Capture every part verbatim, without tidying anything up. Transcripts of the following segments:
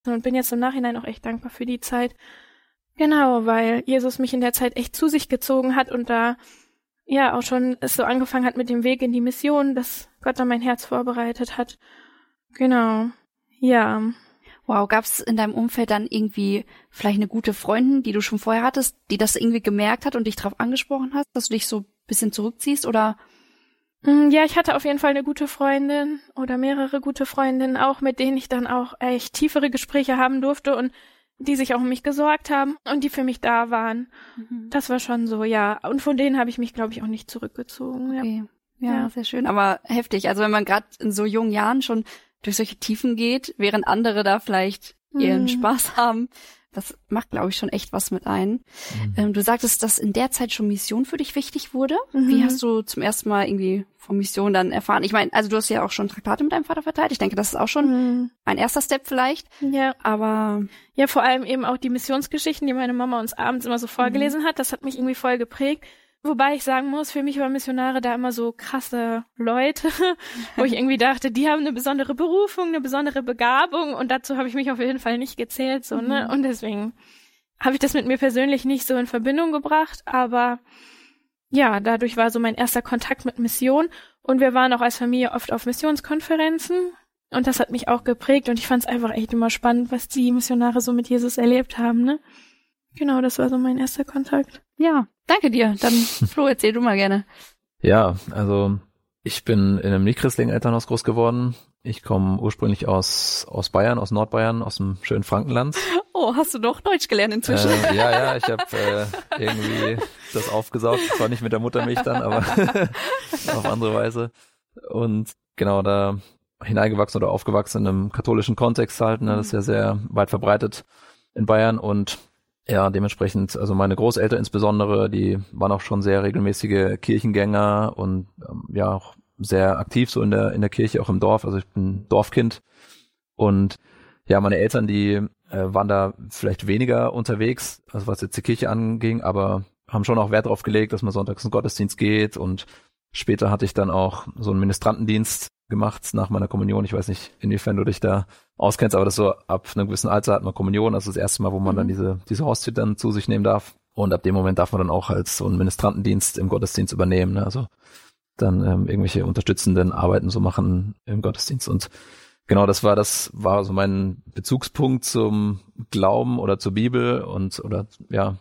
Und bin jetzt im Nachhinein auch echt dankbar für die Zeit. Genau, weil Jesus mich in der Zeit echt zu sich gezogen hat und da ja auch schon es so angefangen hat mit dem Weg in die Mission, dass Gott dann mein Herz vorbereitet hat. Genau, ja. Wow, gab's in deinem Umfeld dann irgendwie vielleicht eine gute Freundin, die du schon vorher hattest, die das irgendwie gemerkt hat und dich darauf angesprochen hat, dass du dich so ein bisschen zurückziehst, oder? Ja, ich hatte auf jeden Fall eine gute Freundin oder mehrere gute Freundinnen auch, mit denen ich dann auch echt tiefere Gespräche haben durfte und die sich auch um mich gesorgt haben und die für mich da waren. Mhm. Das war schon so, ja. Und von denen habe ich mich, glaube ich, auch nicht zurückgezogen. Ja. Okay. Ja, ja, sehr schön, aber heftig. Also wenn man gerade in so jungen Jahren schon durch solche Tiefen geht, während andere da vielleicht ihren mhm. Spaß haben, das macht, glaube ich, schon echt was mit ein. Mhm. Ähm, du sagtest, dass in der Zeit schon Mission für dich wichtig wurde. Mhm. Wie hast du zum ersten Mal irgendwie von Mission dann erfahren? Ich meine, also du hast ja auch schon Traktate mit deinem Vater verteilt. Ich denke, das ist auch schon mhm. ein erster Step vielleicht. Ja. Aber ja, vor allem eben auch die Missionsgeschichten, die meine Mama uns abends immer so vorgelesen mhm. hat. Das hat mich irgendwie voll geprägt. Wobei ich sagen muss, für mich waren Missionare da immer so krasse Leute, wo ich irgendwie dachte, die haben eine besondere Berufung, eine besondere Begabung und dazu habe ich mich auf jeden Fall nicht gezählt, so, ne? Und deswegen habe ich das mit mir persönlich nicht so in Verbindung gebracht, aber ja, dadurch war so mein erster Kontakt mit Mission und wir waren auch als Familie oft auf Missionskonferenzen und das hat mich auch geprägt und ich fand es einfach echt immer spannend, was die Missionare so mit Jesus erlebt haben, ne? Genau, das war so mein erster Kontakt. Ja, danke dir. Dann, Flo, erzähl du mal gerne. Ja, also ich bin in einem nicht-christlichen Elternhaus groß geworden. Ich komme ursprünglich aus aus Bayern, aus Nordbayern, aus dem schönen Frankenland. Oh, hast du doch Deutsch gelernt inzwischen? Äh, ja, ja, ich habe äh, irgendwie das aufgesaugt. Zwar nicht mit der Muttermilch dann, aber auf andere Weise. Und genau, da hineingewachsen oder aufgewachsen in einem katholischen Kontext halt. Ne, das ist ja sehr weit verbreitet in Bayern und ja, dementsprechend, also meine Großeltern insbesondere, die waren auch schon sehr regelmäßige Kirchengänger und ähm, ja auch sehr aktiv so in der in der Kirche, auch im Dorf. Also ich bin Dorfkind und ja, meine Eltern, die äh, waren da vielleicht weniger unterwegs, also was jetzt die Kirche anging, aber haben schon auch Wert darauf gelegt, dass man sonntags in den Gottesdienst geht und später hatte ich dann auch so einen Ministrantendienst gemacht nach meiner Kommunion. Ich weiß nicht, inwiefern du dich da auskennst, aber das so ab einem gewissen Alter hat man Kommunion, also das erste Mal, wo man mhm. dann diese diese Hostie dann zu sich nehmen darf. Und ab dem Moment darf man dann auch halt so einen Ministrantendienst im Gottesdienst übernehmen, ne? Also dann ähm, irgendwelche unterstützenden Arbeiten so machen im Gottesdienst. Und genau, das war das war so mein Bezugspunkt zum Glauben oder zur Bibel und oder ja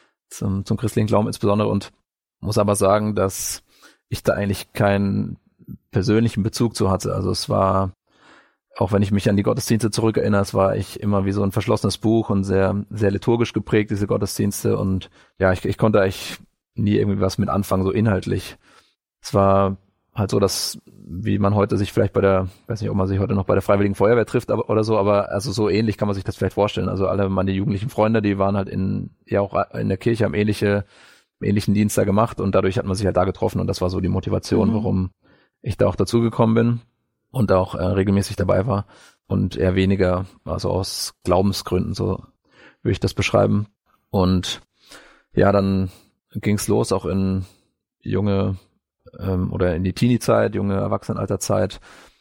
zum zum christlichen Glauben insbesondere. Und muss aber sagen, dass ich da eigentlich keinen persönlichen Bezug zu hatte. Also es war, auch wenn ich mich an die Gottesdienste zurückerinnere, es war ich immer wie so ein verschlossenes Buch und sehr, sehr liturgisch geprägt, diese Gottesdienste. Und ja, ich, ich konnte eigentlich nie irgendwie was mit anfangen, so inhaltlich. Es war halt so, dass, wie man heute sich vielleicht bei der, weiß nicht, ob man sich heute noch bei der Freiwilligen Feuerwehr trifft aber, oder so, aber also so ähnlich kann man sich das vielleicht vorstellen. Also alle meine jugendlichen Freunde, die waren halt in, ja auch in der Kirche, haben ähnliche, ähnlichen Dienst da gemacht und dadurch hat man sich halt da getroffen und das war so die Motivation, mhm. warum ich da auch dazugekommen bin und auch äh, regelmäßig dabei war und eher weniger, also aus Glaubensgründen, so würde ich das beschreiben. Und ja, dann ging's los, auch in junge ähm, oder in die Teenie-Zeit, junge Erwachsenenalterzeit,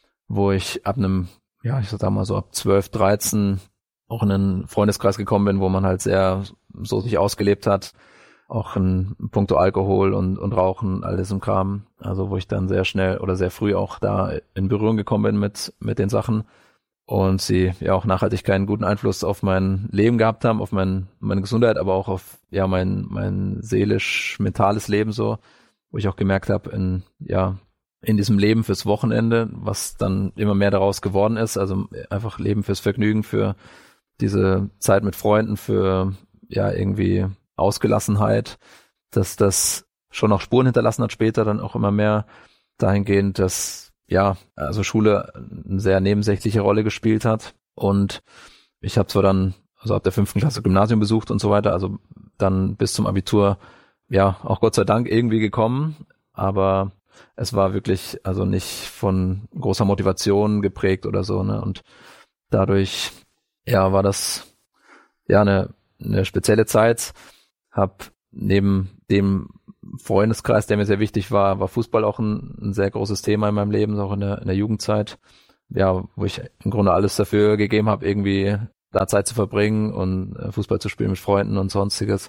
wo ich ab einem, ja, ich sag mal so ab zwölf, dreizehn auch in einen Freundeskreis gekommen bin, wo man halt sehr so sich ausgelebt hat, auch in puncto Alkohol und, und Rauchen, all diesem Kram. Also wo ich dann sehr schnell oder sehr früh auch da in Berührung gekommen bin mit mit den Sachen und sie ja auch nachhaltig keinen guten Einfluss auf mein Leben gehabt haben, auf mein, meine Gesundheit, aber auch auf ja mein mein seelisch-mentales Leben so, wo ich auch gemerkt habe, in ja in diesem Leben fürs Wochenende, was dann immer mehr daraus geworden ist, also einfach Leben fürs Vergnügen, für diese Zeit mit Freunden, für ja irgendwie Ausgelassenheit, dass das schon noch Spuren hinterlassen hat später, dann auch immer mehr dahingehend, dass ja, also Schule eine sehr nebensächliche Rolle gespielt hat und ich habe zwar dann, also ab der fünften Klasse Gymnasium besucht und so weiter, also dann bis zum Abitur, ja, auch Gott sei Dank irgendwie gekommen, aber es war wirklich, also nicht von großer Motivation geprägt oder so, ne, und dadurch, ja, war das, ja, eine, eine spezielle Zeit. Hab neben dem Freundeskreis, der mir sehr wichtig war, war Fußball auch ein, ein sehr großes Thema in meinem Leben, auch in der, in der Jugendzeit. Ja, wo ich im Grunde alles dafür gegeben habe, irgendwie da Zeit zu verbringen und äh, Fußball zu spielen mit Freunden und sonstiges.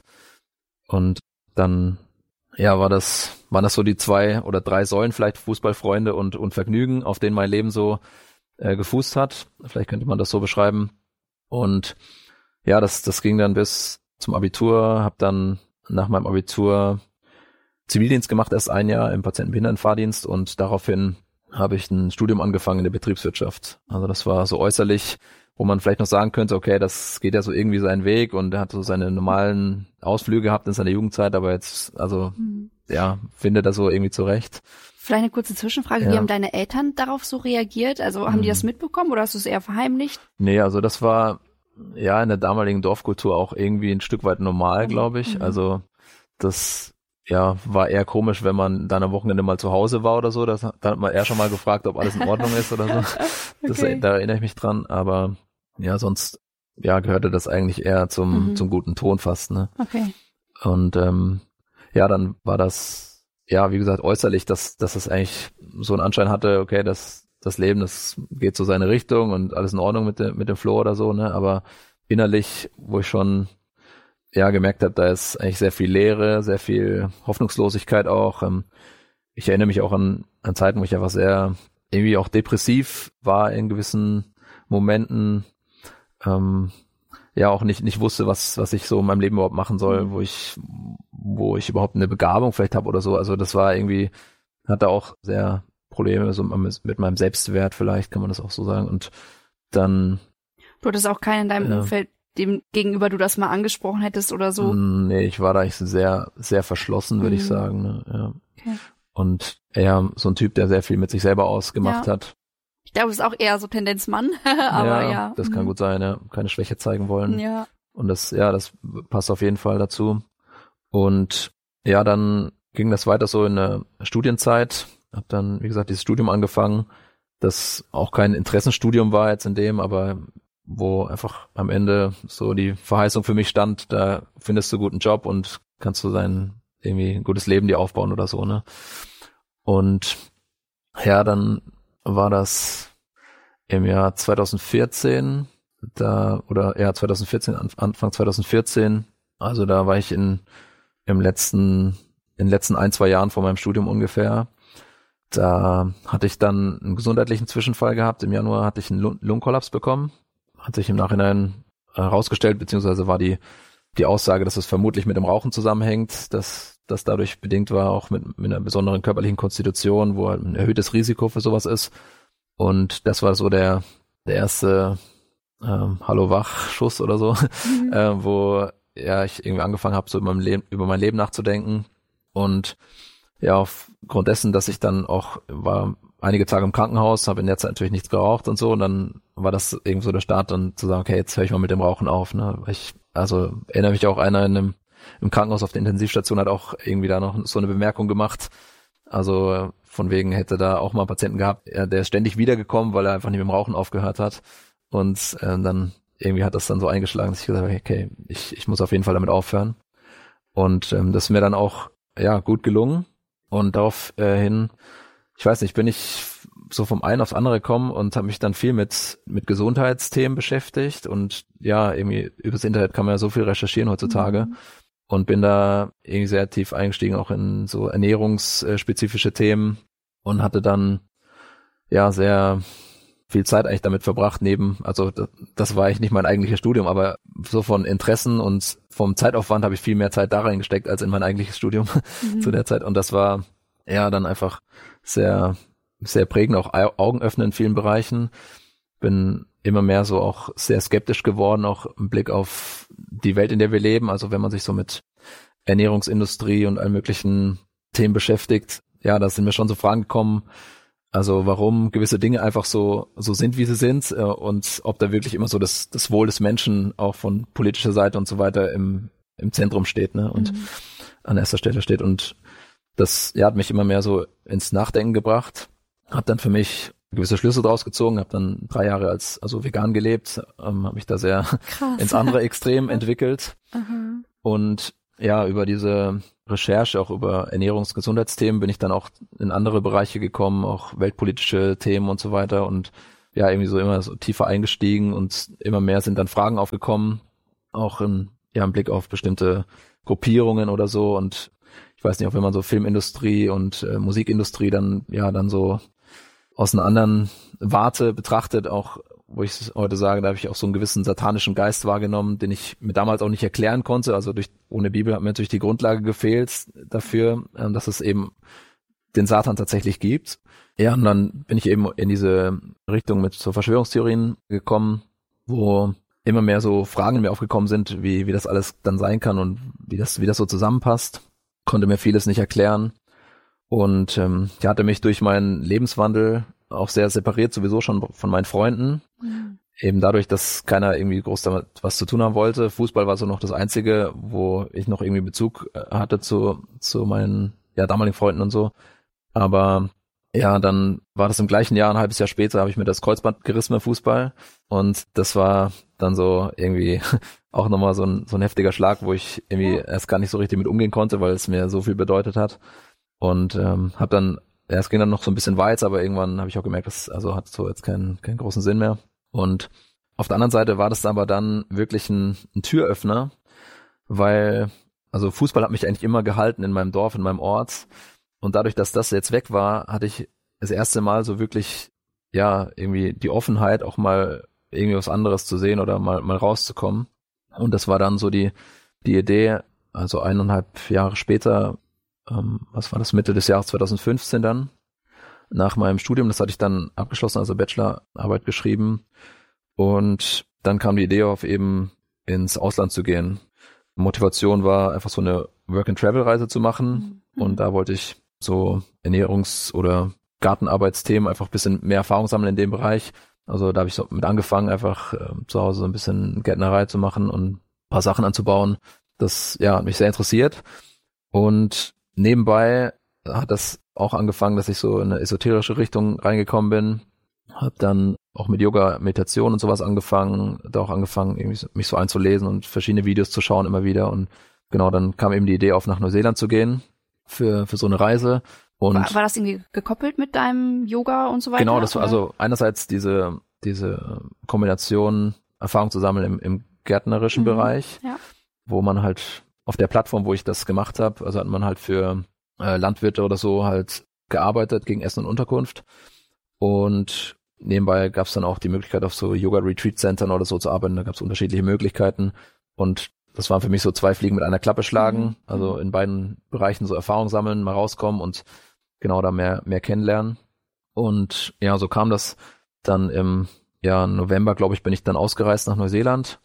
Und dann, ja, war das, waren das so die zwei oder drei Säulen, vielleicht Fußballfreunde und, und Vergnügen, auf denen mein Leben so äh, gefußt hat. Vielleicht könnte man das so beschreiben. Und ja, das, das ging dann bis zum Abitur, habe dann nach meinem Abitur Zivildienst gemacht, erst ein Jahr im Patientenbehindertenfahrdienst und daraufhin habe ich ein Studium angefangen in der Betriebswirtschaft. Also das war so äußerlich, wo man vielleicht noch sagen könnte, okay, das geht ja so irgendwie seinen Weg und er hat so seine normalen Ausflüge gehabt in seiner Jugendzeit, aber jetzt, also mhm. ja, findet er so irgendwie zurecht. Vielleicht eine kurze Zwischenfrage, ja. Wie haben deine Eltern darauf so reagiert? Also haben mhm. die das mitbekommen oder hast du es eher verheimlicht? Nee, also das war ja in der damaligen Dorfkultur auch irgendwie ein Stück weit normal, glaube ich. Mhm. Also das ja war eher komisch, wenn man dann am Wochenende mal zu Hause war oder so. Das, da hat man eher schon mal gefragt, ob alles in Ordnung ist oder so. Das, okay. Da erinnere ich mich dran. Aber ja, sonst ja gehörte das eigentlich eher zum mhm. zum guten Ton fast. Ne? Okay. Und ähm, ja, dann war das ja wie gesagt äußerlich, dass dass es eigentlich so einen Anschein hatte. Okay, das das Leben, das geht so seine Richtung und alles in Ordnung mit dem mit dem Flo oder so. Ne? Aber innerlich, wo ich schon ja gemerkt habe, da ist eigentlich sehr viel Leere, sehr viel Hoffnungslosigkeit auch. Ich erinnere mich auch an, an Zeiten, wo ich einfach sehr irgendwie auch depressiv war in gewissen Momenten, ähm, ja auch nicht nicht wusste, was was ich so in meinem Leben überhaupt machen soll, wo ich wo ich überhaupt eine Begabung vielleicht habe oder so. Also das war irgendwie, hatte auch sehr Probleme so mit meinem Selbstwert, vielleicht kann man das auch so sagen. Und dann du hattest auch keinen in deinem ja. Umfeld, dem gegenüber du das mal angesprochen hättest oder so? Nee, ich war da eigentlich sehr, sehr verschlossen, würde mhm. ich sagen. Ne? Ja. Okay. Und eher so ein Typ, der sehr viel mit sich selber ausgemacht ja. hat. Ich glaube, es ist auch eher so Tendenz Mann, aber ja. ja. Das mhm. kann gut sein, ja. Keine Schwäche zeigen wollen. Ja. Und das, ja, das passt auf jeden Fall dazu. Und ja, dann ging das weiter so in der Studienzeit. Hab dann, wie gesagt, dieses Studium angefangen, das auch kein Interessenstudium war jetzt in dem, aber wo einfach am Ende so die Verheißung für mich stand, da findest du einen guten Job und kannst du sein irgendwie ein gutes Leben dir aufbauen oder so, ne? Und ja, dann war das im Jahr zwanzig vierzehn, da, oder ja, zwanzig vierzehn, Anfang zwanzig vierzehn, also da war ich in, im letzten, in den letzten ein, zwei Jahren vor meinem Studium ungefähr. Da hatte ich dann einen gesundheitlichen Zwischenfall gehabt. Im Januar hatte ich einen Lungenkollaps bekommen. Hat sich im Nachhinein herausgestellt, beziehungsweise war die die Aussage, dass es vermutlich mit dem Rauchen zusammenhängt, dass das dadurch bedingt war, auch mit, mit einer besonderen körperlichen Konstitution, wo halt ein erhöhtes Risiko für sowas ist. Und das war so der der erste ähm, Hallo-Wach-Schuss oder so, mhm. äh, wo ja ich irgendwie angefangen habe, so über mein Leben, über mein Leben nachzudenken. Und ja, aufgrund dessen, dass ich dann auch war einige Tage im Krankenhaus, habe in der Zeit natürlich nichts geraucht und so, und dann war das irgendwie so der Start, dann zu sagen, okay, jetzt höre ich mal mit dem Rauchen auf. Ne? Ich, also erinnere mich auch, einer in einem, im Krankenhaus auf der Intensivstation hat auch irgendwie da noch so eine Bemerkung gemacht. Also von wegen hätte da auch mal einen Patienten gehabt, der ist ständig wiedergekommen, weil er einfach nicht mit dem Rauchen aufgehört hat. Und äh, dann irgendwie hat das dann so eingeschlagen, dass ich gesagt habe, okay, ich, ich muss auf jeden Fall damit aufhören. Und ähm, das ist mir dann auch ja gut gelungen. Und daraufhin, ich weiß nicht, bin ich so vom einen aufs andere gekommen und habe mich dann viel mit mit Gesundheitsthemen beschäftigt. Und ja, irgendwie übers Internet kann man ja so viel recherchieren heutzutage. Mhm. Und bin da irgendwie sehr tief eingestiegen, auch in so ernährungsspezifische Themen. Und hatte dann ja sehr viel Zeit eigentlich damit verbracht, neben, also das, das war eigentlich nicht mein eigentliches Studium, aber so von Interessen und vom Zeitaufwand habe ich viel mehr Zeit da reingesteckt als in mein eigentliches Studium mhm. zu der Zeit. Und das war ja dann einfach sehr, sehr prägend, auch Augen öffnen in vielen Bereichen. Bin immer mehr so auch sehr skeptisch geworden, auch im Blick auf die Welt, in der wir leben. Also wenn man sich so mit Ernährungsindustrie und allen möglichen Themen beschäftigt, ja, da sind mir schon so Fragen gekommen, also warum gewisse Dinge einfach so so sind, wie sie sind, äh, und ob da wirklich immer so das das Wohl des Menschen auch von politischer Seite und so weiter im im Zentrum steht, ne, und mhm. an erster Stelle steht. Und das ja hat mich immer mehr so ins Nachdenken gebracht. Hab dann für mich gewisse Schlüsse draus gezogen, habe dann drei Jahre als also vegan gelebt, ähm, habe mich da sehr Krass. ins andere Extrem entwickelt. Mhm. Und ja, über diese Recherche, auch über Ernährungs-, Gesundheitsthemen bin ich dann auch in andere Bereiche gekommen, auch weltpolitische Themen und so weiter. Und ja irgendwie so immer so tiefer eingestiegen und immer mehr sind dann Fragen aufgekommen, auch in, ja, im Blick auf bestimmte Gruppierungen oder so. Und ich weiß nicht, auch wenn man so Filmindustrie und äh, Musikindustrie dann ja dann so aus einer anderen Warte betrachtet, auch wo ich heute sage, da habe ich auch so einen gewissen satanischen Geist wahrgenommen, den ich mir damals auch nicht erklären konnte. Also durch ohne Bibel hat mir natürlich die Grundlage gefehlt dafür, ähm, dass es eben den Satan tatsächlich gibt. Ja, und dann bin ich eben in diese Richtung mit so Verschwörungstheorien gekommen, wo immer mehr so Fragen in mir aufgekommen sind, wie wie das alles dann sein kann und wie das wie das so zusammenpasst. Konnte mir vieles nicht erklären und ähm, ich hatte mich durch meinen Lebenswandel auch sehr separiert sowieso schon von meinen Freunden. Mhm. Eben dadurch, dass keiner irgendwie groß damit was zu tun haben wollte. Fußball war so noch das Einzige, wo ich noch irgendwie Bezug hatte zu zu meinen ja damaligen Freunden und so. Aber ja, dann war das im gleichen Jahr, ein halbes Jahr später, habe ich mir das Kreuzband gerissen im Fußball und das war dann so irgendwie auch nochmal so ein so ein heftiger Schlag, wo ich irgendwie erst gar nicht so richtig mit umgehen konnte, weil es mir so viel bedeutet hat und ähm, habe dann, ja, es ging dann noch so ein bisschen weiter, aber irgendwann habe ich auch gemerkt, das also hat so jetzt keinen keinen großen Sinn mehr und auf der anderen Seite war das aber dann wirklich ein, ein Türöffner, weil also Fußball hat mich eigentlich immer gehalten in meinem Dorf, in meinem Ort. Und dadurch, dass das jetzt weg war, hatte ich das erste Mal so wirklich, ja, irgendwie die Offenheit, auch mal irgendwie was anderes zu sehen oder mal mal rauszukommen. Und das war dann so die die Idee, also eineinhalb Jahre später, ähm, was war das, Mitte des Jahres zweitausendfünfzehn dann, nach meinem Studium, das hatte ich dann abgeschlossen, also Bachelorarbeit geschrieben. Und dann kam die Idee auf, eben ins Ausland zu gehen. Motivation war einfach so eine Work-and-Travel-Reise zu machen. Mhm. Und da wollte ich so Ernährungs- oder Gartenarbeitsthemen einfach ein bisschen mehr Erfahrung sammeln in dem Bereich. Also da habe ich so mit angefangen, einfach äh, zu Hause so ein bisschen Gärtnerei zu machen und ein paar Sachen anzubauen. Das ja hat mich sehr interessiert. Und nebenbei hat das auch angefangen, dass ich so in eine esoterische Richtung reingekommen bin. Habe dann auch mit Yoga, Meditation und sowas angefangen. Da auch angefangen, irgendwie so, mich so einzulesen und verschiedene Videos zu schauen immer wieder. Und genau, dann kam eben die Idee auf, nach Neuseeland zu gehen für für so eine Reise. Und war, war das irgendwie gekoppelt mit deinem Yoga und so weiter? Genau, das war also einerseits diese diese Kombination, Erfahrung zu sammeln im, im gärtnerischen mhm, Bereich, ja. Wo man halt auf der Plattform, wo ich das gemacht habe, also hat man halt für äh, Landwirte oder so halt gearbeitet gegen Essen und Unterkunft. Und nebenbei gab es dann auch die Möglichkeit, auf so Yoga-Retreat-Centern oder so zu arbeiten. Da gab es unterschiedliche Möglichkeiten. Und das waren für mich so zwei Fliegen mit einer Klappe schlagen. Mhm. Also in beiden Bereichen so Erfahrung sammeln, mal rauskommen und genau da mehr mehr kennenlernen. Und ja, so kam das dann im ja, November, glaube ich, bin ich dann ausgereist nach Neuseeland.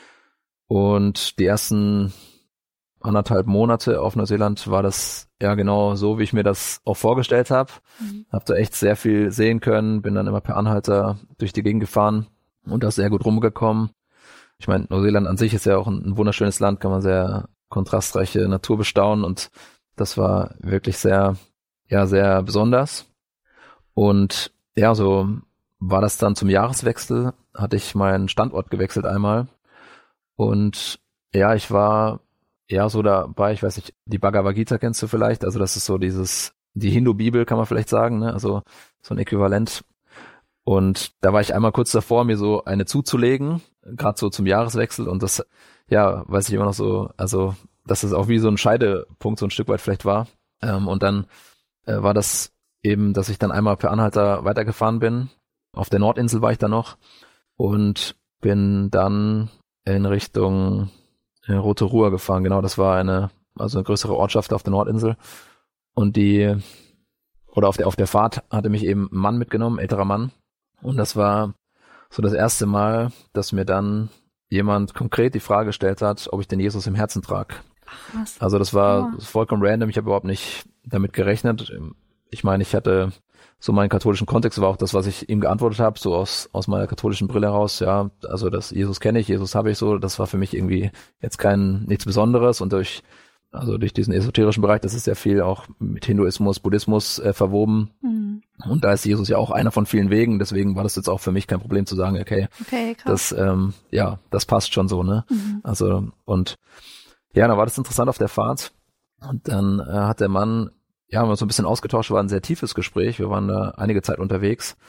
Und die ersten anderthalb Monate auf Neuseeland war das ja genau so, wie ich mir das auch vorgestellt habe. Mhm. Hab da echt sehr viel sehen können, bin dann immer per Anhalter durch die Gegend gefahren und da sehr gut rumgekommen. Ich meine, Neuseeland an sich ist ja auch ein, ein wunderschönes Land, kann man sehr kontrastreiche Natur bestaunen und das war wirklich sehr, ja, sehr besonders. Und ja, so war das dann zum Jahreswechsel, hatte ich meinen Standort gewechselt einmal und ja, ich war ja so dabei, ich weiß nicht, die Bhagavad Gita kennst du vielleicht, also das ist so dieses, die Hindu-Bibel kann man vielleicht sagen, ne, also so ein Äquivalent. Und da war ich einmal kurz davor, mir so eine zuzulegen, gerade so zum Jahreswechsel und das, ja, weiß ich immer noch so, also dass es auch wie so ein Scheidepunkt so ein Stück weit vielleicht war. Ähm, und dann äh, war das eben, dass ich dann einmal per Anhalter weitergefahren bin. Auf der Nordinsel war ich da noch und bin dann in Richtung in Rotorua gefahren. Genau, das war eine, also eine größere Ortschaft auf der Nordinsel. Und die, oder auf der, auf der Fahrt hatte mich eben ein Mann mitgenommen, älterer Mann. Und das war so das erste Mal, dass mir dann jemand konkret die Frage gestellt hat, ob ich den Jesus im Herzen trage. Was? Also das war oh. vollkommen random. Ich habe überhaupt nicht damit gerechnet. Ich meine, ich hatte so meinen katholischen Kontext, war auch das, was ich ihm geantwortet habe, so aus aus meiner katholischen Brille heraus. Ja, also das Jesus kenne ich, Jesus habe ich so. Das war für mich irgendwie jetzt kein nichts Besonderes und durch also durch diesen esoterischen Bereich, das ist ja viel auch mit Hinduismus, Buddhismus äh, verwoben. Mhm. Und da ist Jesus ja auch einer von vielen Wegen. Deswegen war das jetzt auch für mich kein Problem zu sagen, okay, okay krass. das ähm, ja, das passt schon so, ne? Mhm. Also und ja, dann war das interessant auf der Fahrt. Und dann äh, hat der Mann, ja, haben wir uns so ein bisschen ausgetauscht, war ein sehr tiefes Gespräch. Wir waren da einige Zeit unterwegs.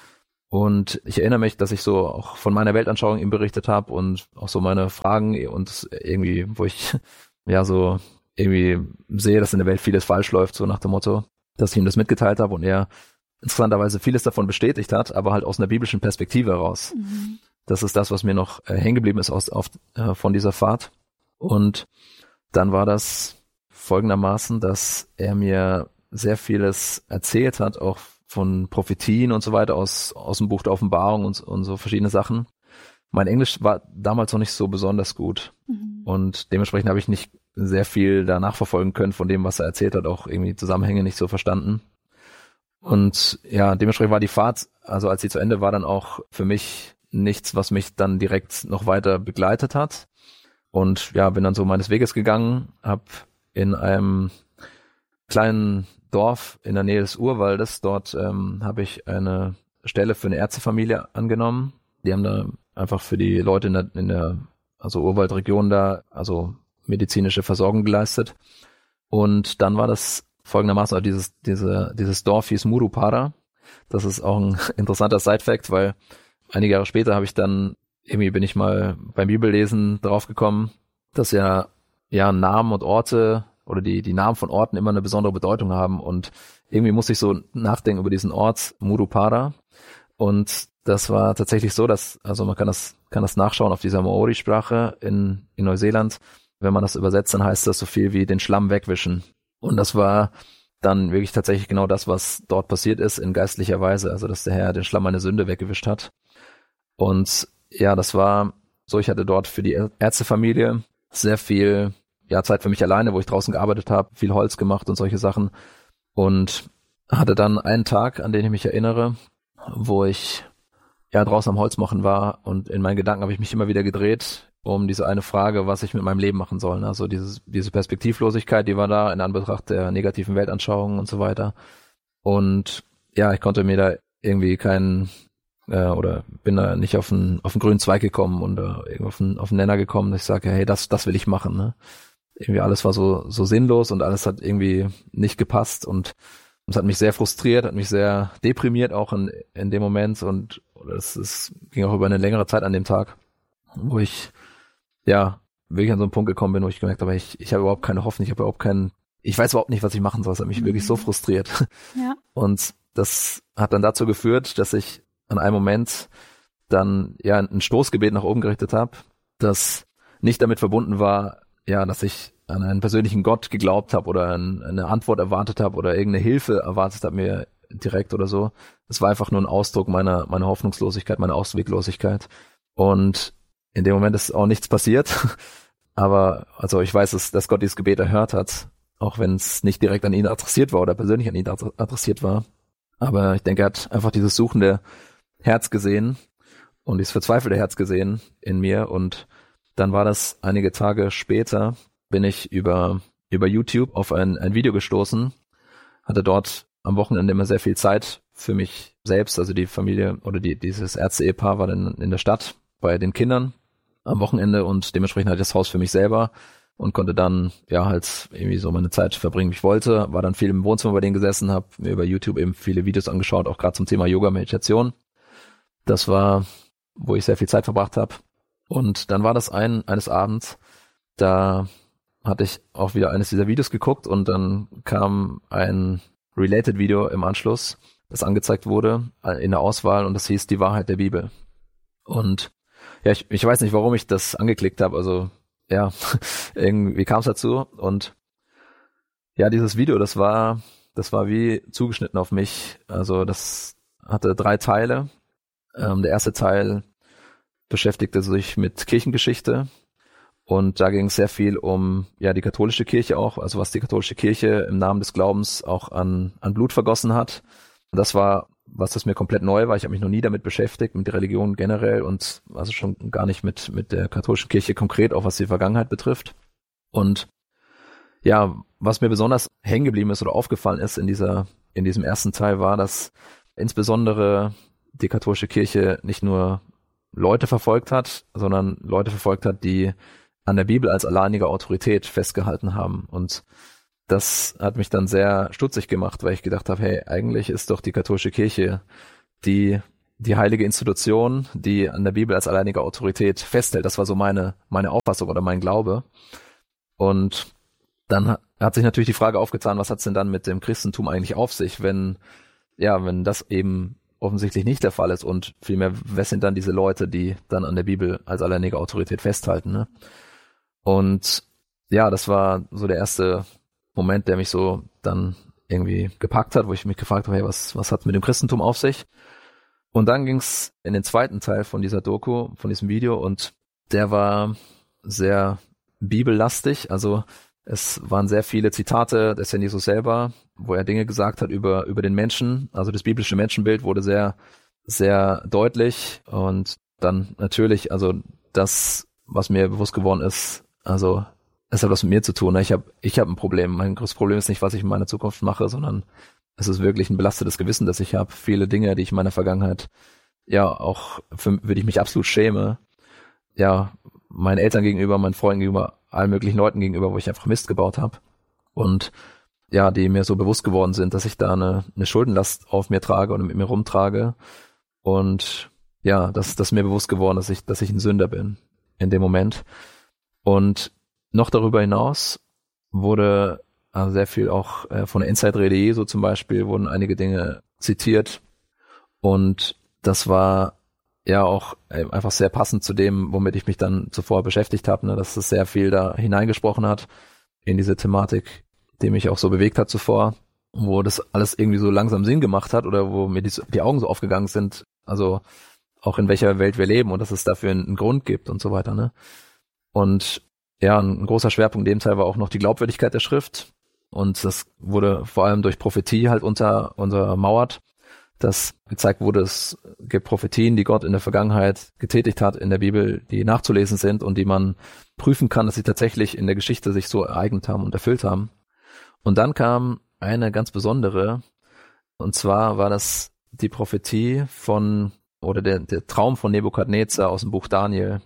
Und ich erinnere mich, dass ich so auch von meiner Weltanschauung ihm berichtet habe und auch so meine Fragen und irgendwie, wo ich ja so irgendwie sehe, dass in der Welt vieles falsch läuft, so nach dem Motto, dass ich ihm das mitgeteilt habe und er interessanterweise vieles davon bestätigt hat, aber halt aus einer biblischen Perspektive heraus. Mhm. Das ist das, was mir noch äh, hängen geblieben ist aus, auf, äh, von dieser Fahrt. Und dann war das folgendermaßen, dass er mir sehr vieles erzählt hat, auch von Prophetien und so weiter aus aus dem Buch der Offenbarung und, und so verschiedene Sachen. Mein Englisch war damals noch nicht so besonders gut mhm. und dementsprechend habe ich nicht sehr viel da nachverfolgen können von dem, was er erzählt hat, auch irgendwie Zusammenhänge nicht so verstanden. Und ja, dementsprechend war die Fahrt, also als sie zu Ende war, dann auch für mich nichts, was mich dann direkt noch weiter begleitet hat. Und ja, bin dann so meines Weges gegangen, habe in einem kleinen Dorf in der Nähe des Urwaldes, dort ähm, habe ich eine Stelle für eine Ärztefamilie angenommen. Die haben da einfach für die Leute in der, in der also Urwaldregion da, also medizinische Versorgung geleistet. Und dann war das folgendermaßen, also dieses, diese, dieses Dorf hieß Murupara. Das ist auch ein interessanter Side-Fact, weil einige Jahre später habe ich dann, irgendwie bin ich mal beim Bibellesen draufgekommen, dass ja, ja Namen und Orte oder die, die Namen von Orten immer eine besondere Bedeutung haben und irgendwie musste ich so nachdenken über diesen Ort Murupara und das war tatsächlich so, dass, also man kann das, kann das nachschauen auf dieser Maori-Sprache in, in Neuseeland. Wenn man das übersetzt, dann heißt das so viel wie den Schlamm wegwischen. Und das war dann wirklich tatsächlich genau das, was dort passiert ist in geistlicher Weise, also dass der Herr den Schlamm meiner Sünde weggewischt hat. Und ja, das war so, ich hatte dort für die Ärztefamilie sehr viel ja Zeit für mich alleine, wo ich draußen gearbeitet habe, viel Holz gemacht und solche Sachen und hatte dann einen Tag, an den ich mich erinnere, wo ich ja draußen am Holz machen war und in meinen Gedanken habe ich mich immer wieder gedreht um diese eine Frage, was ich mit meinem Leben machen soll. Also dieses, diese Perspektivlosigkeit, die war da in Anbetracht der negativen Weltanschauung und so weiter. Und ja, ich konnte mir da irgendwie keinen äh, oder bin da nicht auf einen auf einen grünen Zweig gekommen und äh, auf einen auf einen Nenner gekommen, dass ich sage, hey, das das will ich machen. Ne? Irgendwie alles war so so sinnlos und alles hat irgendwie nicht gepasst und es hat mich sehr frustriert, hat mich sehr deprimiert auch in in dem Moment und es es ging auch über eine längere Zeit an dem Tag, wo ich ja wirklich an so einen Punkt gekommen bin, wo ich gemerkt habe, ich ich habe überhaupt keine Hoffnung, ich habe überhaupt keinen, ich weiß überhaupt nicht, was ich machen soll. Es hat mich mhm. wirklich so frustriert. Ja. Und das hat dann dazu geführt, dass ich an einem Moment dann ja ein Stoßgebet nach oben gerichtet habe, das nicht damit verbunden war, ja, dass ich an einen persönlichen Gott geglaubt habe oder ein, eine Antwort erwartet habe oder irgendeine Hilfe erwartet habe mir direkt oder so. Es war einfach nur ein Ausdruck meiner meiner Hoffnungslosigkeit, meiner Ausweglosigkeit. Und in dem Moment ist auch nichts passiert. Aber also ich weiß, dass, dass Gott dieses Gebet erhört hat, auch wenn es nicht direkt an ihn adressiert war oder persönlich an ihn adressiert war. Aber ich denke, er hat einfach dieses suchende Herz gesehen und dieses verzweifelte Herz gesehen in mir. Und dann war das einige Tage später, bin ich über über YouTube auf ein, ein Video gestoßen, hatte dort am Wochenende immer sehr viel Zeit für mich selbst. Also die Familie oder die dieses Ärzte-Ehepaar war dann in der Stadt bei den Kindern am Wochenende und dementsprechend hatte ich das Haus für mich selber und konnte dann ja halt irgendwie so meine Zeit verbringen, wie ich wollte. War dann viel im Wohnzimmer bei denen gesessen, habe mir über YouTube eben viele Videos angeschaut, auch gerade zum Thema Yoga, Meditation. Das war, wo ich sehr viel Zeit verbracht habe. Und dann war das ein eines Abends, da hatte ich auch wieder eines dieser Videos geguckt und dann kam ein Related-Video im Anschluss, das angezeigt wurde in der Auswahl und das hieß Die Wahrheit der Bibel. Und ja, ich, ich weiß nicht, warum ich das angeklickt habe, also ja, irgendwie kam es dazu und ja, dieses Video, das war, das war wie zugeschnitten auf mich, also das hatte drei Teile. Ähm, der erste Teil beschäftigte sich mit Kirchengeschichte und da ging es sehr viel um ja die katholische Kirche auch, also was die katholische Kirche im Namen des Glaubens auch an an Blut vergossen hat. Und das war was, das mir komplett neu war. Ich habe mich noch nie damit beschäftigt, mit der Religion generell und also schon gar nicht mit mit der katholischen Kirche konkret, auch was die Vergangenheit betrifft. Und ja, was mir besonders hängen geblieben ist oder aufgefallen ist in dieser in diesem ersten Teil war, dass insbesondere die katholische Kirche nicht nur Leute verfolgt hat, sondern Leute verfolgt hat, die an der Bibel als alleinige Autorität festgehalten haben. Und das hat mich dann sehr stutzig gemacht, weil ich gedacht habe, hey, eigentlich ist doch die katholische Kirche die die heilige Institution, die an der Bibel als alleinige Autorität festhält. Das war so meine meine Auffassung oder mein Glaube. Und dann hat sich natürlich die Frage aufgetan, was hat's denn dann mit dem Christentum eigentlich auf sich, wenn ja, wenn das eben offensichtlich nicht der Fall ist und vielmehr, wer sind dann diese Leute, die dann an der Bibel als alleinige Autorität festhalten, ne? Und ja, das war so der erste Moment, der mich so dann irgendwie gepackt hat, wo ich mich gefragt habe, hey, was was hat's mit dem Christentum auf sich? Und dann ging's in den zweiten Teil von dieser Doku, von diesem Video, und der war sehr bibellastig, also es waren sehr viele Zitate des Herrn Jesus selber, wo er Dinge gesagt hat über über den Menschen. Also das biblische Menschenbild wurde sehr, sehr deutlich. Und dann natürlich, also das, was mir bewusst geworden ist, also es hat was mit mir zu tun. Ich habe ich hab ein Problem. Mein größtes Problem ist nicht, was ich in meiner Zukunft mache, sondern es ist wirklich ein belastetes Gewissen, das ich habe. Viele Dinge, die ich in meiner Vergangenheit, ja, auch für, würde ich mich absolut schäme. Ja, meinen Eltern gegenüber, meinen Freunden gegenüber, allen möglichen Leuten gegenüber, wo ich einfach Mist gebaut habe. Und ja, die mir so bewusst geworden sind, dass ich da eine, eine Schuldenlast auf mir trage und mit mir rumtrage. Und ja, das, das ist mir bewusst geworden, dass ich, dass ich ein Sünder bin in dem Moment. Und noch darüber hinaus wurde also sehr viel auch äh, von der Endzeitrede Jesu zum Beispiel, wurden einige Dinge zitiert. Und das war ja auch einfach sehr passend zu dem, womit ich mich dann zuvor beschäftigt habe, ne, dass es sehr viel da hineingesprochen hat in diese Thematik, die mich auch so bewegt hat zuvor, wo das alles irgendwie so langsam Sinn gemacht hat oder wo mir die, die Augen so aufgegangen sind, also auch in welcher Welt wir leben und dass es dafür einen Grund gibt und so weiter, ne. Und ja, ein großer Schwerpunkt in dem Teil war auch noch die Glaubwürdigkeit der Schrift, und das wurde vor allem durch Prophetie halt unter untermauert, dass gezeigt wurde, es gibt Prophetien, die Gott in der Vergangenheit getätigt hat in der Bibel, die nachzulesen sind und die man prüfen kann, dass sie tatsächlich in der Geschichte sich so ereignet haben und erfüllt haben. Und dann kam eine ganz besondere, und zwar war das die Prophetie von, oder der, der Traum von Nebukadnezar aus dem Buch Daniel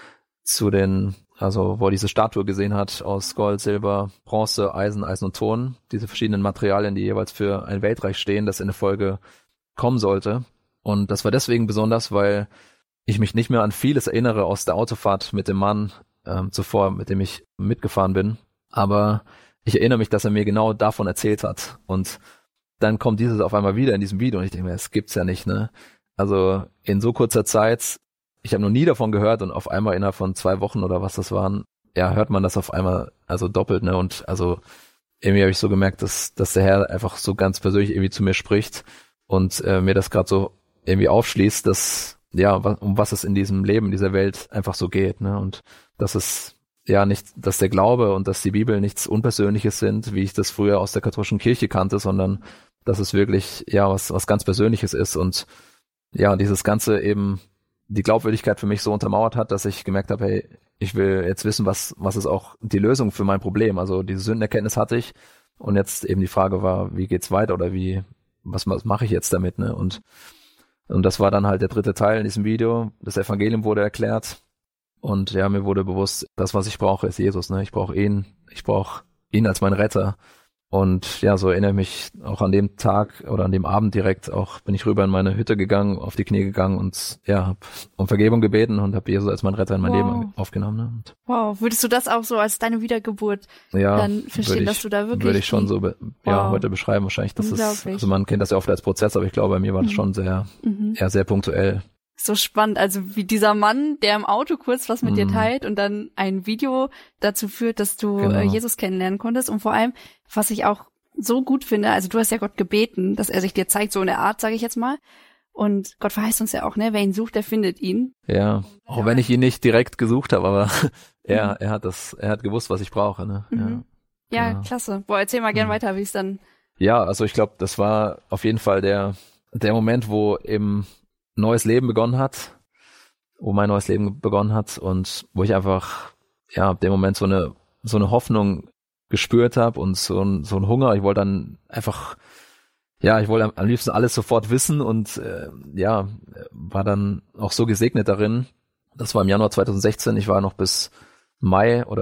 zu den, also wo er diese Statue gesehen hat aus Gold, Silber, Bronze, Eisen, Eisen und Ton, diese verschiedenen Materialien, die jeweils für ein Weltreich stehen, das in der Folge kommen sollte. Und das war deswegen besonders, weil ich mich nicht mehr an vieles erinnere aus der Autofahrt mit dem Mann ähm, zuvor, mit dem ich mitgefahren bin. Aber ich erinnere mich, dass er mir genau davon erzählt hat. Und dann kommt dieses auf einmal wieder in diesem Video und ich denke mir, das gibt's ja nicht, ne? Also in so kurzer Zeit, ich habe noch nie davon gehört und auf einmal innerhalb von zwei Wochen oder was das waren, ja, hört man das auf einmal also doppelt, ne? Und also irgendwie habe ich so gemerkt, dass, dass der Herr einfach so ganz persönlich irgendwie zu mir spricht und äh, mir das gerade so irgendwie aufschließt, dass, ja, was, um was es in diesem Leben, in dieser Welt einfach so geht, ne? Und dass es, ja, nicht, dass der Glaube und dass die Bibel nichts Unpersönliches sind, wie ich das früher aus der katholischen Kirche kannte, sondern dass es wirklich, ja, was, was ganz Persönliches ist und, ja, dieses Ganze eben die Glaubwürdigkeit für mich so untermauert hat, dass ich gemerkt habe, hey, ich will jetzt wissen, was, was ist auch die Lösung für mein Problem. Also diese Sündenerkenntnis hatte ich und jetzt eben die Frage war, wie geht's weiter oder wie, was, was mache ich jetzt damit, ne? Und, und das war dann halt der dritte Teil in diesem Video. Das Evangelium wurde erklärt und ja, mir wurde bewusst, das, was ich brauche, ist Jesus, ne? Ich brauche ihn, ich brauche ihn als meinen Retter. Und ja, so erinnere ich mich auch an dem Tag oder an dem Abend direkt auch, bin ich rüber in meine Hütte gegangen, auf die Knie gegangen und ja, habe um Vergebung gebeten und habe Jesus als meinen Retter in mein wow. Leben aufgenommen. Ne? Und wow, würdest du das auch so als deine Wiedergeburt ja, dann verstehen, ich, dass du da wirklich... Würde ich schon so be- ja, wow. heute beschreiben wahrscheinlich. Das ist, also man kennt das ja oft als Prozess, aber ich glaube, bei mir war das mhm. schon sehr, mhm. ja, sehr punktuell. So spannend, also wie dieser Mann, der im Auto kurz was mit mm. dir teilt und dann ein Video dazu führt, dass du genau. äh, Jesus kennenlernen konntest. Und vor allem, was ich auch so gut finde, also du hast ja Gott gebeten, dass er sich dir zeigt, so in der Art, sage ich jetzt mal. Und Gott verheißt uns ja auch, ne, wer ihn sucht, der findet ihn. Ja, auch ja. wenn ich ihn nicht direkt gesucht habe, aber er, mhm. er hat das, er hat gewusst, was ich brauche, ne. Mhm. Ja. Ja, ja, klasse. Boah, erzähl mal gern mhm. weiter, wie es dann... Ja, also ich glaube, das war auf jeden Fall der, der Moment, wo eben neues Leben begonnen hat, wo mein neues Leben begonnen hat und wo ich einfach, ja, ab dem Moment so eine, so eine Hoffnung gespürt habe und so ein, so ein Hunger. Ich wollte dann einfach, ja, ich wollte am liebsten alles sofort wissen und, äh, ja, war dann auch so gesegnet darin. Das war im Januar zweitausendsechzehn. Ich war noch bis Mai oder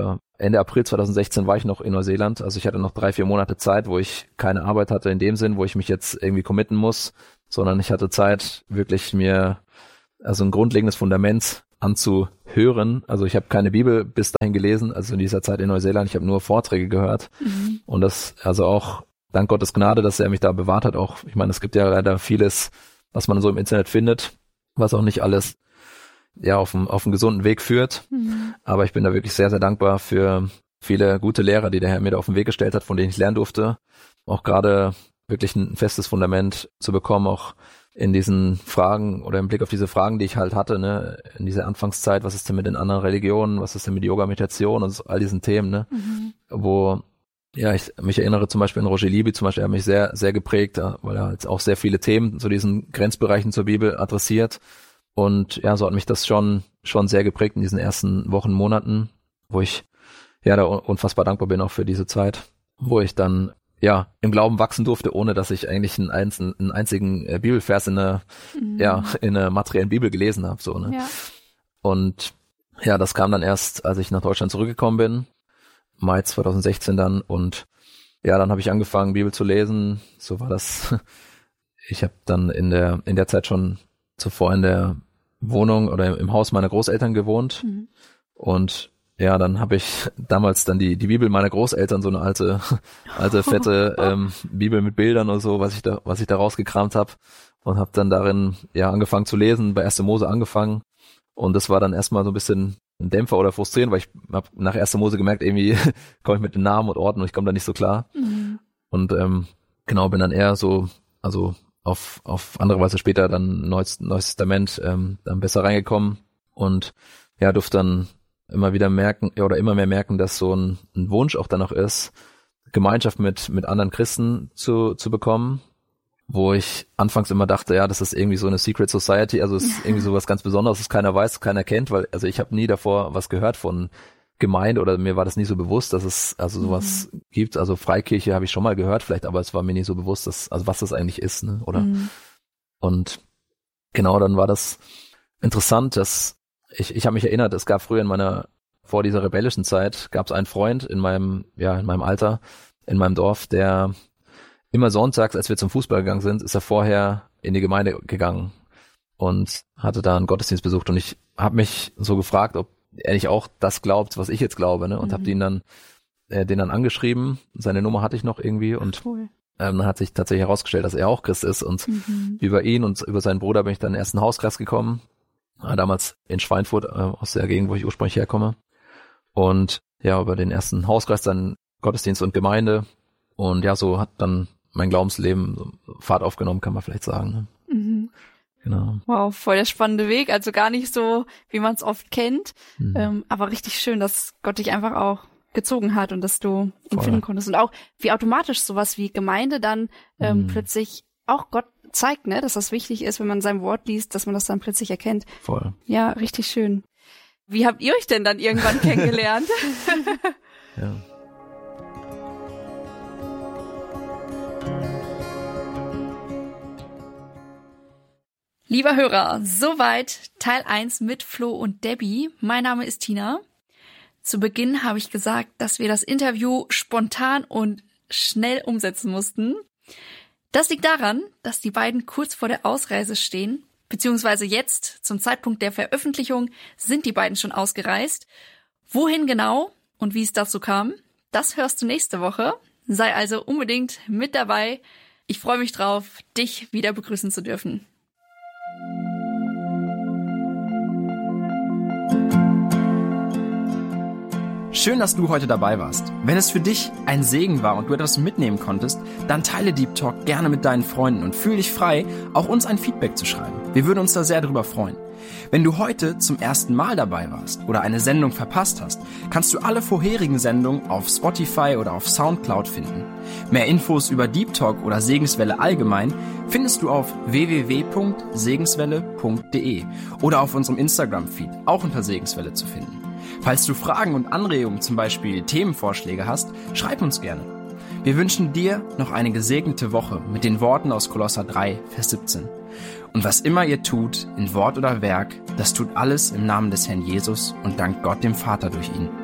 Ende April zweitausendsechzehn war ich noch in Neuseeland. Also ich hatte noch drei, vier Monate Zeit, wo ich keine Arbeit hatte in dem Sinn, wo ich mich jetzt irgendwie committen muss, sondern ich hatte Zeit, wirklich mir also ein grundlegendes Fundament anzuhören. Also ich habe keine Bibel bis dahin gelesen, also in dieser Zeit in Neuseeland. Ich habe nur Vorträge gehört. Mhm. Und das, also auch dank Gottes Gnade, dass er mich da bewahrt hat. Auch, ich meine, es gibt ja leider vieles, was man so im Internet findet, was auch nicht alles ja auf dem auf dem gesunden Weg führt. Mhm. Aber ich bin da wirklich sehr, sehr dankbar für viele gute Lehrer, die der Herr mir da auf den Weg gestellt hat, von denen ich lernen durfte. Auch gerade wirklich ein festes Fundament zu bekommen, auch in diesen Fragen oder im Blick auf diese Fragen, die ich halt hatte, ne, in dieser Anfangszeit, was ist denn mit den anderen Religionen, was ist denn mit Yoga, Meditation und so, all diesen Themen, ne, mhm. wo, ja, ich mich erinnere zum Beispiel an Roger Libby, zum Beispiel, er hat mich sehr, sehr geprägt, weil er jetzt auch sehr viele Themen zu diesen Grenzbereichen zur Bibel adressiert und ja, so hat mich das schon, schon sehr geprägt in diesen ersten Wochen, Monaten, wo ich, ja, da unfassbar dankbar bin auch für diese Zeit, wo ich dann ja, im Glauben wachsen durfte, ohne dass ich eigentlich einen, einzelnen, einen einzigen äh, Bibelvers in einer, mhm. ja, in einer materiellen Bibel gelesen habe, so, ne. Ja. Und ja, das kam dann erst, als ich nach Deutschland zurückgekommen bin, Mai zweitausendsechzehn dann, und ja, dann habe ich angefangen, Bibel zu lesen, so war das. Ich habe dann in der, in der Zeit schon zuvor in der Wohnung oder im Haus meiner Großeltern gewohnt, mhm. und ja, dann habe ich damals dann die die Bibel meiner Großeltern, so eine alte alte fette ähm, Bibel mit Bildern und so, was ich da was ich da rausgekramt habe, und habe dann darin ja angefangen zu lesen, bei erster Mose angefangen, und das war dann erstmal so ein bisschen ein Dämpfer oder frustrierend, weil ich habe nach erster Mose gemerkt, irgendwie komme ich mit den Namen und Orten und ich komme da nicht so klar. Mhm. Und ähm, genau, bin dann eher so, also auf auf andere Weise später dann Neues, Neues Testament ähm, dann besser reingekommen, und ja, durfte dann immer wieder merken, oder immer mehr merken, dass so ein, ein Wunsch auch danach ist, Gemeinschaft mit mit anderen Christen zu zu bekommen, wo ich anfangs immer dachte, ja, das ist irgendwie so eine Secret Society, also es ist irgendwie so was ganz Besonderes, das keiner weiß, keiner kennt, weil also ich habe nie davor was gehört von Gemeinde, oder mir war das nie so bewusst, dass es also sowas mhm. gibt. Also Freikirche habe ich schon mal gehört vielleicht, aber es war mir nie so bewusst, dass also was das eigentlich ist, ne, oder? Mhm. Und genau, dann war das interessant, dass Ich, ich habe mich erinnert, es gab früher in meiner, vor dieser rebellischen Zeit, gab es einen Freund in meinem, ja, in meinem Alter, in meinem Dorf, der immer sonntags, als wir zum Fußball gegangen sind, ist er vorher in die Gemeinde gegangen und hatte da einen Gottesdienst besucht, und ich habe mich so gefragt, ob er nicht auch das glaubt, was ich jetzt glaube, ne, und mhm. habe ihn dann, äh, den dann angeschrieben, seine Nummer hatte ich noch irgendwie, und cool. ähm, dann hat sich tatsächlich herausgestellt, dass er auch Christ ist, und mhm. über ihn und über seinen Bruder bin ich dann in den ersten Hauskreis gekommen. Damals in Schweinfurt, äh, aus der Gegend, wo ich ursprünglich herkomme. Und ja, über den ersten Hauskreis dann Gottesdienst und Gemeinde. Und ja, so hat dann mein Glaubensleben so Fahrt aufgenommen, kann man vielleicht sagen. Ne? Mhm. Genau. Wow, voll der spannende Weg. Also gar nicht so, wie man es oft kennt. Mhm. Ähm, aber richtig schön, dass Gott dich einfach auch gezogen hat und dass du ihn finden konntest. Und auch, wie automatisch sowas wie Gemeinde dann ähm, mhm. plötzlich auch Gott zeigt, ne, dass das wichtig ist, wenn man sein Wort liest, dass man das dann plötzlich erkennt. Voll. Ja, richtig schön. Wie habt ihr euch denn dann irgendwann kennengelernt? Ja. Lieber Hörer, soweit Teil eins mit Flo und Debbie. Mein Name ist Tina. Zu Beginn habe ich gesagt, dass wir das Interview spontan und schnell umsetzen mussten. Das liegt daran, dass die beiden kurz vor der Ausreise stehen, beziehungsweise jetzt, zum Zeitpunkt der Veröffentlichung, sind die beiden schon ausgereist. Wohin genau und wie es dazu kam, das hörst du nächste Woche. Sei also unbedingt mit dabei. Ich freue mich drauf, dich wieder begrüßen zu dürfen. Schön, dass du heute dabei warst. Wenn es für dich ein Segen war und du etwas mitnehmen konntest, dann teile Deep Talk gerne mit deinen Freunden und fühl dich frei, auch uns ein Feedback zu schreiben. Wir würden uns da sehr darüber freuen. Wenn du heute zum ersten Mal dabei warst oder eine Sendung verpasst hast, kannst du alle vorherigen Sendungen auf Spotify oder auf Soundcloud finden. Mehr Infos über Deep Talk oder Segenswelle allgemein findest du auf w w w punkt segenswelle punkt d e oder auf unserem Instagram-Feed, auch unter Segenswelle zu finden. Falls du Fragen und Anregungen, zum Beispiel Themenvorschläge hast, schreib uns gerne. Wir wünschen dir noch eine gesegnete Woche mit den Worten aus Kolosser drei, Vers siebzehn. Und was immer ihr tut, in Wort oder Werk, das tut alles im Namen des Herrn Jesus und dankt Gott dem Vater durch ihn.